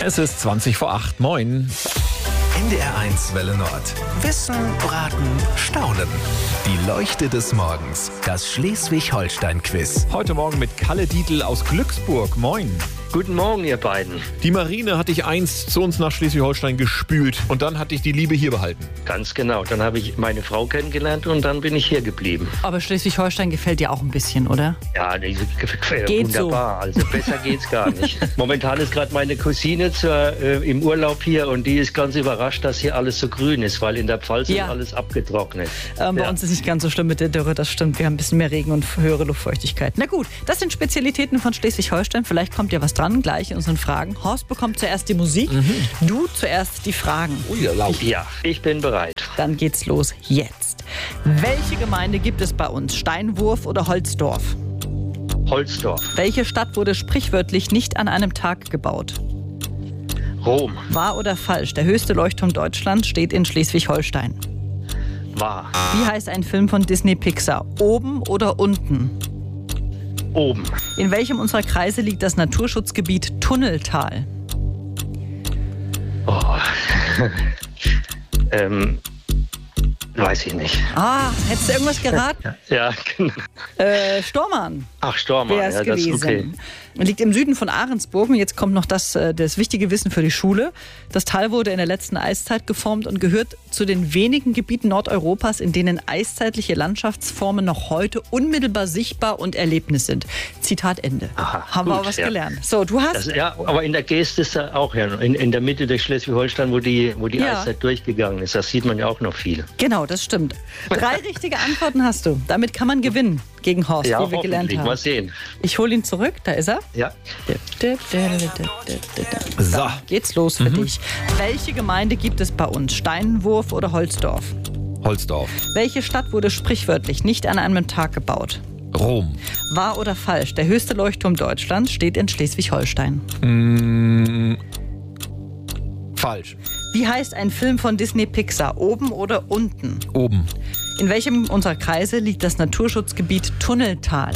Es ist 20 vor 8. Moin. NDR1 Welle Nord. Wissen, Raten, Staunen. Die Leuchte des Morgens. Das Schleswig-Holstein-Quiz. Heute Morgen mit Kalle Dietl aus Glücksburg. Moin. Guten Morgen, ihr beiden. Die Marine hat dich einst zu uns nach Schleswig-Holstein gespült und dann hat dich die Liebe hier behalten. Ganz genau. Dann habe ich meine Frau kennengelernt und dann bin ich hier geblieben. Aber Schleswig-Holstein gefällt dir auch ein bisschen, oder? Ja, die Geht wunderbar. So. Also besser geht's gar nicht. Momentan ist gerade meine Cousine im Urlaub hier und die ist ganz überrascht, dass hier alles so grün ist, weil in der Pfalz ist alles abgetrocknet. Bei uns ist nicht ganz so schlimm mit der Dürre, das stimmt. Wir haben ein bisschen mehr Regen und höhere Luftfeuchtigkeit. Na gut, das sind Spezialitäten von Schleswig-Holstein. Vielleicht kommt ja was dran, gleich in unseren Fragen. Horst bekommt zuerst die Musik, du zuerst die Fragen. Ja, ich bin bereit. Dann geht's los jetzt. Welche Gemeinde gibt es bei uns? Steinwurf oder Holzdorf? Holzdorf. Welche Stadt wurde sprichwörtlich nicht an einem Tag gebaut? Rom. Wahr oder falsch? Der höchste Leuchtturm Deutschlands steht in Schleswig-Holstein. Wahr. Wie heißt ein Film von Disney Pixar? Oben oder unten? Oben. In welchem unserer Kreise liegt das Naturschutzgebiet Tunneltal? Oh. Weiß ich nicht. Hättest du irgendwas geraten? Ja, genau. Stormarn. Ach, Stormarn. Wäre es Ja, das ist gewesen. okay. Liegt im Süden von Ahrensburg. Und jetzt kommt noch das wichtige Wissen für die Schule. Das Tal wurde in der letzten Eiszeit geformt und gehört zu den wenigen Gebieten Nordeuropas, in denen eiszeitliche Landschaftsformen noch heute unmittelbar sichtbar und Erlebnis sind. Zitat Ende. Aha, haben wir gut, auch was ja. gelernt. So, du hast... Ja, aber in der Geest ist er auch ja, in der Mitte des Schleswig-Holstein, wo die Ja. Eiszeit durchgegangen ist. Das sieht man ja auch noch viel. Genau, das stimmt. 3 richtige Antworten hast du. Damit kann man gewinnen gegen Horst, Ja, wie wir gelernt hoffentlich. haben. Mal sehen. Ich hole ihn zurück, da ist er. Ja. So. Geht's los für dich. Welche Gemeinde gibt es bei uns? Steinwurf oder Holzdorf? Holzdorf. Welche Stadt wurde sprichwörtlich nicht an einem Tag gebaut? Rom. Wahr oder falsch? Der höchste Leuchtturm Deutschlands steht in Schleswig-Holstein. Falsch. Wie heißt ein Film von Disney Pixar? Oben oder unten? Oben. In welchem unserer Kreise liegt das Naturschutzgebiet Tunneltal?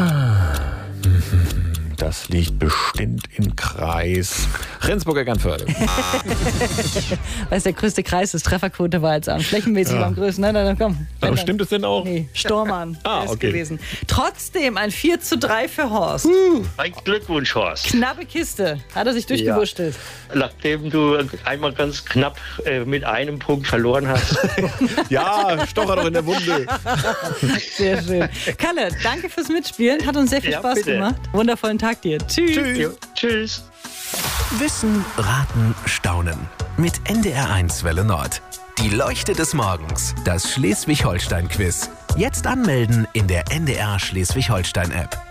Das liegt bestimmt im Kreis Rendsburg-Eckernförde. Weil es der größte Kreis ist. Trefferquote war jetzt an. Flächenmäßig war am größten. Nein, komm. Aber stimmt es denn auch? Nee, Stormarn ist okay. gewesen. Trotzdem ein 4:3 für Horst. Ein Glückwunsch, Horst. Knappe Kiste. Hat er sich durchgewurschtelt. Nachdem du einmal ganz knapp mit einem Punkt verloren hast. Ja, Stocher doch in der Wunde. Sehr schön. Kalle, danke fürs Mitspielen. Hat uns sehr viel Ja, Spaß bitte. gemacht. Wundervollen Tag dir. Tschüss. Jo, tschüss. Wissen, Raten, Staunen. Mit NDR1 Welle Nord. Die Leuchte des Morgens. Das Schleswig-Holstein-Quiz. Jetzt anmelden in der NDR Schleswig-Holstein-App.